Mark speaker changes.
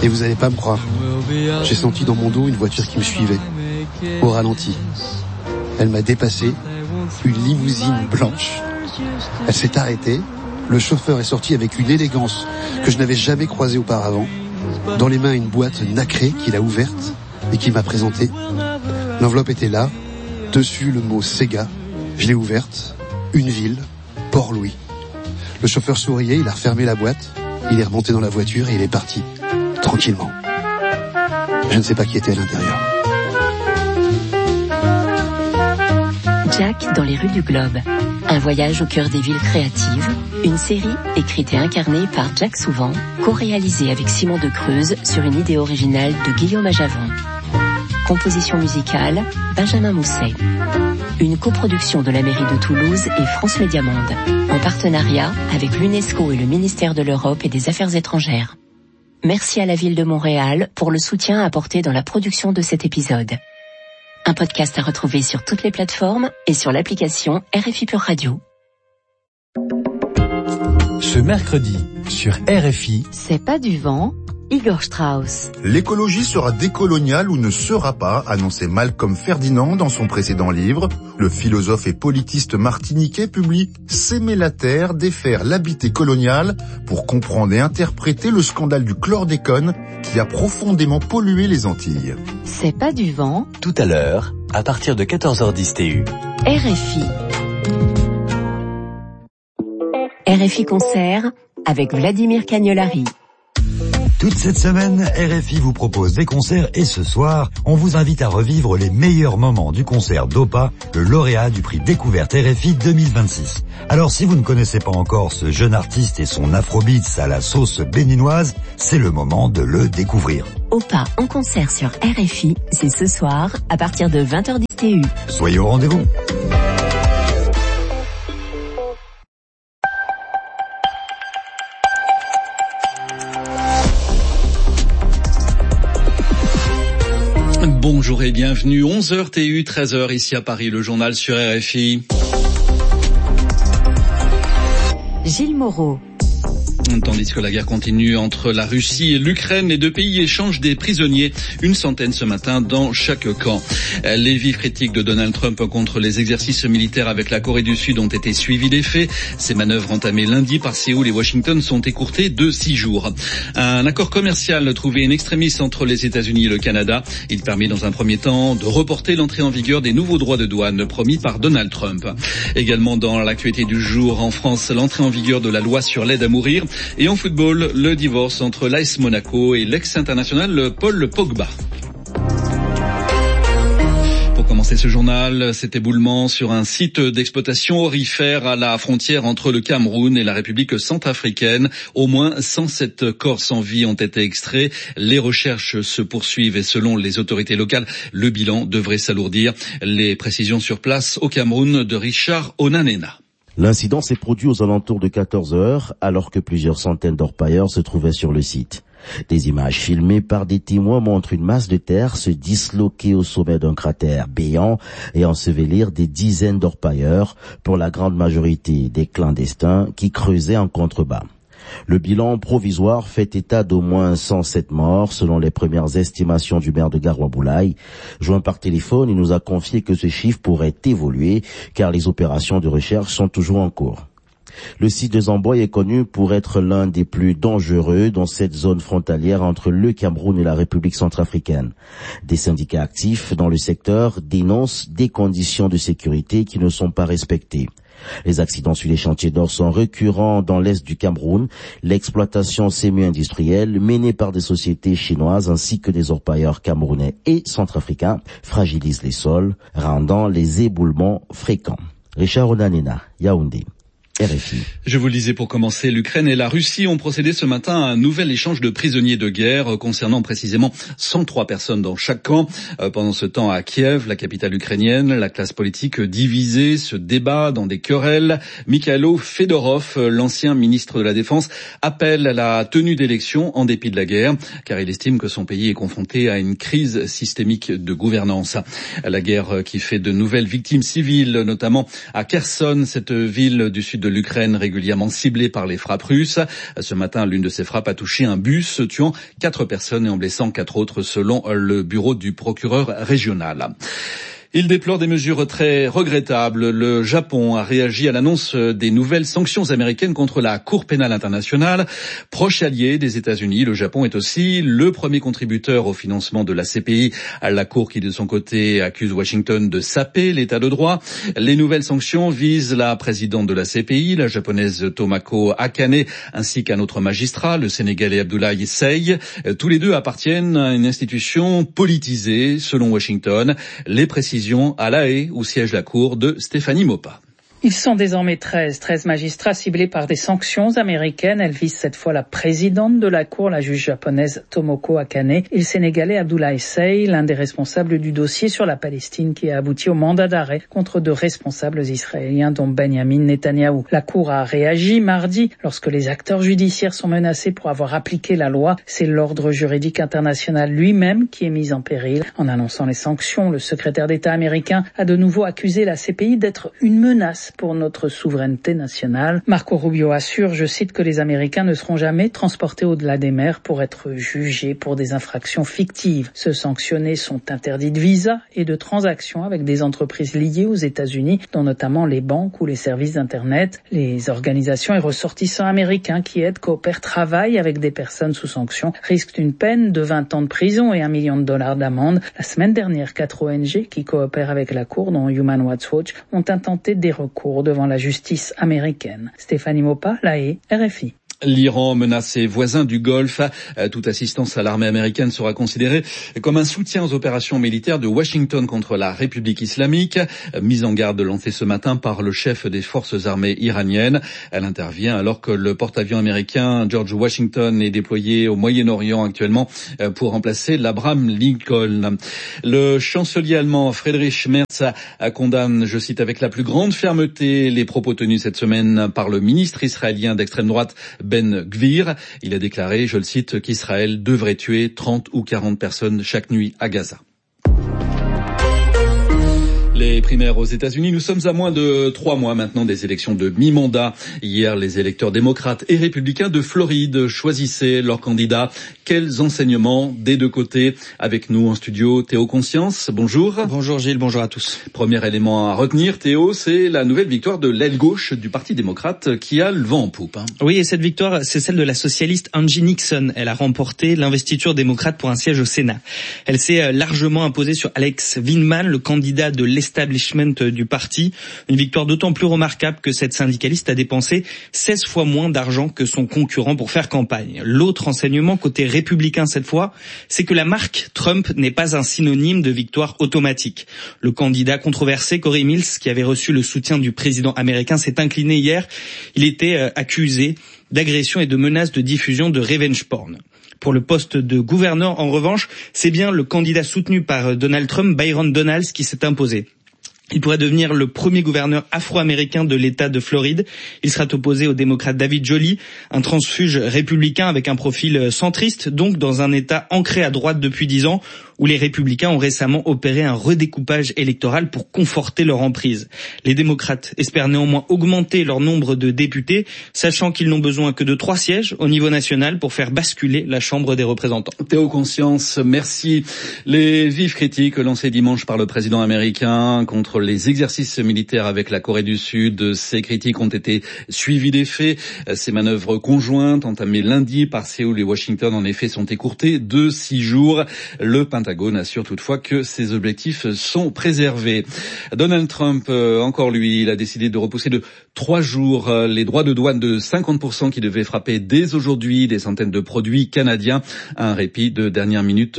Speaker 1: Et vous allez pas me croire. J'ai senti dans mon dos une voiture qui me suivait, au ralenti. Elle m'a dépassé, une limousine blanche. Elle s'est arrêtée, le chauffeur est sorti avec une élégance que je n'avais jamais croisée auparavant. Dans les mains, une boîte nacrée qu'il a ouverte et qu'il m'a présentée. L'enveloppe était là, dessus le mot Sega. Je l'ai ouverte, une ville, Port-Louis. Le chauffeur souriait, il a refermé la boîte, il est remonté dans la voiture et il est parti, tranquillement. Je ne sais pas qui était à l'intérieur.
Speaker 2: Jack dans les rues du Globe. Un voyage au cœur des villes créatives. Une série écrite et incarnée par Jack Souvent, co-réalisée avec Simon de Creuse sur une idée originale de Guillaume Ajavon. Composition musicale, Benjamin Mousset. Une coproduction de la mairie de Toulouse et France Média Monde, en partenariat avec l'UNESCO et le ministère de l'Europe et des Affaires étrangères. Merci à la ville de Montréal pour le soutien apporté dans la production de cet épisode. Un podcast à retrouver sur toutes les plateformes et sur l'application RFI Pure Radio.
Speaker 3: Ce mercredi, sur RFI,
Speaker 4: C'est pas du vent, Igor Strauss.
Speaker 5: L'écologie sera décoloniale ou ne sera pas, annonçait Malcolm Ferdinand dans son précédent livre. Le philosophe et politiste martiniquais publie S'aimer la terre, défaire l'habité colonial pour comprendre et interpréter le scandale du chlordécone qui a profondément pollué les Antilles.
Speaker 4: C'est pas du vent,
Speaker 3: tout à l'heure, à partir de 14h10 TU.
Speaker 4: RFI.
Speaker 2: RFI Concert avec Vladimir Cagnolari.
Speaker 6: Toute cette semaine, RFI vous propose des concerts et ce soir, on vous invite à revivre les meilleurs moments du concert d'Opa, le lauréat du prix Découverte RFI 2026. Alors si vous ne connaissez pas encore ce jeune artiste et son afrobeats à la sauce béninoise, c'est le moment de le découvrir.
Speaker 2: Opa en concert sur RFI, c'est ce soir à partir de 20h10 TU.
Speaker 6: Soyez au rendez-vous.
Speaker 7: Bonjour et bienvenue, 11h TU, 13h ici à Paris, le journal sur RFI.
Speaker 4: Gilles Moreau.
Speaker 7: Tandis que la guerre continue entre la Russie et l'Ukraine, les deux pays échangent des prisonniers, une centaine ce matin dans chaque camp. Les vives critiques de Donald Trump contre les exercices militaires avec la Corée du Sud ont été suivies des faits. Ces manœuvres entamées lundi par Séoul et Washington sont écourtées de 6 jours. Un accord commercial trouvé in extremis entre les États-Unis et le Canada. Il permet dans un premier temps de reporter l'entrée en vigueur des nouveaux droits de douane promis par Donald Trump. Également dans l'actualité du jour en France, l'entrée en vigueur de la loi sur l'aide à mourir. Et en football, le divorce entre l'AS Monaco et l'ex-international Paul Pogba. Pour commencer ce journal, cet éboulement sur un site d'exploitation aurifère à la frontière entre le Cameroun et la République centrafricaine. Au moins 107 corps sans vie ont été extraits. Les recherches se poursuivent et selon les autorités locales, le bilan devrait s'alourdir. Les précisions sur place au Cameroun de Richard Onanena.
Speaker 8: L'incident s'est produit aux alentours de 14 heures, alors que plusieurs centaines d'orpailleurs se trouvaient sur le site. Des images filmées par des témoins montrent une masse de terre se disloquer au sommet d'un cratère béant et ensevelir des dizaines d'orpailleurs, pour la grande majorité des clandestins qui creusaient en contrebas. Le bilan provisoire fait état d'au moins 107 morts, selon les premières estimations du maire de Garoua-Boulaye. Joint par téléphone, il nous a confié que ce chiffre pourrait évoluer, car les opérations de recherche sont toujours en cours. Le site de Zamboy est connu pour être l'un des plus dangereux dans cette zone frontalière entre le Cameroun et la République centrafricaine. Des syndicats actifs dans le secteur dénoncent des conditions de sécurité qui ne sont pas respectées. Les accidents sur les chantiers d'or sont récurrents dans l'est du Cameroun. L'exploitation semi-industrielle menée par des sociétés chinoises ainsi que des orpailleurs camerounais et centrafricains fragilise les sols, rendant les éboulements fréquents. Richard Onanena, Yaoundé. RFI.
Speaker 7: Je vous le disais pour commencer, l'Ukraine et la Russie ont procédé ce matin à un nouvel échange de prisonniers de guerre concernant précisément 103 personnes dans chaque camp. Pendant ce temps, à Kiev, la capitale ukrainienne, la classe politique divisée se débat dans des querelles. Mikhailo Fedorov, l'ancien ministre de la Défense, appelle à la tenue d'élections en dépit de la guerre, car il estime que son pays est confronté à une crise systémique de gouvernance. La guerre qui fait de nouvelles victimes civiles, notamment à Kherson, cette ville du sud de l'Ukraine régulièrement ciblée par les frappes russes. Ce matin, l'une de ces frappes a touché un bus, tuant 4 personnes et en blessant 4 autres selon le bureau du procureur régional. Il déplore des mesures très regrettables. Le Japon a réagi à l'annonce des nouvelles sanctions américaines contre la Cour pénale internationale. Proche allié des États-Unis, le Japon est aussi le premier contributeur au financement de la CPI, à la Cour qui de son côté accuse Washington de saper l'état de droit. Les nouvelles sanctions visent la présidente de la CPI, la japonaise Tomoko Akane, ainsi qu'un autre magistrat, le Sénégalais Abdoulaye Seye. Tous les deux appartiennent à une institution politisée, selon Washington. Les précisions à La Haye, où siège la Cour, de Stéphanie Maupas.
Speaker 9: Ils sont désormais 13 magistrats ciblés par des sanctions américaines. Elles visent cette fois la présidente de la Cour, la juge japonaise Tomoko Akane, et le Sénégalais Abdoulaye Seye, l'un des responsables du dossier sur la Palestine qui a abouti au mandat d'arrêt contre 2 responsables israéliens, dont Benjamin Netanyahou. La Cour a réagi mardi lorsque les acteurs judiciaires sont menacés pour avoir appliqué la loi. C'est l'ordre juridique international lui-même qui est mis en péril. En annonçant les sanctions, le secrétaire d'État américain a de nouveau accusé la CPI d'être une menace pour notre souveraineté nationale. Marco Rubio assure, je cite, que les Américains ne seront jamais transportés au-delà des mers pour être jugés pour des infractions fictives. Ceux sanctionnés sont interdits de visa et de transactions avec des entreprises liées aux États-Unis, dont notamment les banques ou les services d'Internet. Les organisations et ressortissants américains qui aident, coopèrent, travaillent avec des personnes sous sanction risquent une peine de 20 ans de prison et $1 million d'amende. La semaine dernière, 4 ONG qui coopèrent avec la Cour, dont Human Rights Watch, ont intenté des recours devant la justice américaine. Stéphanie Maupas, La Haye, RFI.
Speaker 7: L'Iran menace ses voisins du Golfe. Toute assistance à l'armée américaine sera considérée comme un soutien aux opérations militaires de Washington contre la République islamique. Mise en garde lancée ce matin par le chef des forces armées iraniennes. Elle intervient alors que le porte-avions américain George Washington est déployé au Moyen-Orient actuellement pour remplacer l'Abraham Lincoln. Le chancelier allemand Friedrich Merz condamne, je cite, avec la plus grande fermeté les propos tenus cette semaine par le ministre israélien d'extrême droite Ben Gvir. Il a déclaré, je le cite, qu'Israël devrait tuer 30 ou 40 personnes chaque nuit à Gaza. Les primaires aux États-Unis, nous sommes à moins de 3 mois maintenant des élections de mi-mandat. Hier, les électeurs démocrates et républicains de Floride choisissaient leurs candidats. Quels enseignements des deux côtés? Avec nous en studio, Théo Conscience, bonjour.
Speaker 10: Bonjour Gilles, bonjour à tous.
Speaker 7: Premier élément à retenir, Théo, c'est la nouvelle victoire de l'aile gauche du Parti démocrate qui a le vent en poupe.
Speaker 10: Oui, et cette victoire, c'est celle de la socialiste Angie Nixon. Elle a remporté l'investiture démocrate pour un siège au Sénat. Elle s'est largement imposée sur Alex Vindman, le candidat de l'establishment du parti. Une victoire d'autant plus remarquable que cette syndicaliste a dépensé 16 fois moins d'argent que son concurrent pour faire campagne. L'autre enseignement, côté républicain cette fois, c'est que la marque Trump n'est pas un synonyme de victoire automatique. Le candidat controversé, Corey Mills, qui avait reçu le soutien du président américain, s'est incliné hier. Il était accusé d'agression et de menaces de diffusion de revenge porn. Pour le poste de gouverneur, en revanche, c'est bien le candidat soutenu par Donald Trump, Byron Donalds, qui s'est imposé. Il pourrait devenir le premier gouverneur afro-américain de l'État de Floride. Il sera opposé au démocrate David Joly, un transfuge républicain avec un profil centriste, donc dans un État ancré à droite depuis 10 ans, où les républicains ont récemment opéré un redécoupage électoral pour conforter leur emprise. Les démocrates espèrent néanmoins augmenter leur nombre de députés, sachant qu'ils n'ont besoin que de 3 sièges au niveau national pour faire basculer la Chambre des représentants.
Speaker 7: Théo Conscience, merci. Les vives critiques lancées dimanche par le président américain contre les exercices militaires avec la Corée du Sud, ces critiques ont été suivies des faits. Ces manœuvres conjointes entamées lundi par Séoul et Washington, en effet, sont écourtées de 6 jours. Le Pentagone assure toutefois que ses objectifs sont préservés. Donald Trump, encore lui, il a décidé de repousser de 3 jours les droits de douane de 50% qui devaient frapper dès aujourd'hui des centaines de produits canadiens. Un répit de dernière minute